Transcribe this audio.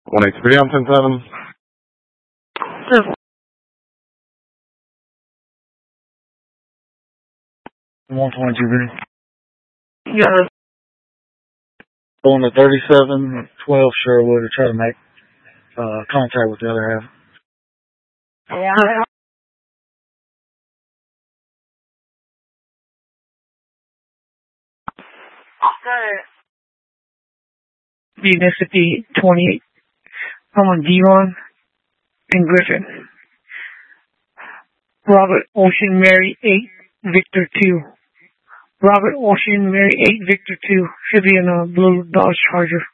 183 on 10-7. Sure. 122, Yeah. Going to 3712 Sherwood to try to make contact with the other half. Yeah. Mississippi 28. I'm on Devon and Griffin. Robert Ocean Mary 8 Victor 2. Robert Ocean Mary 8 Victor 2 should be in a blue Dodge Charger.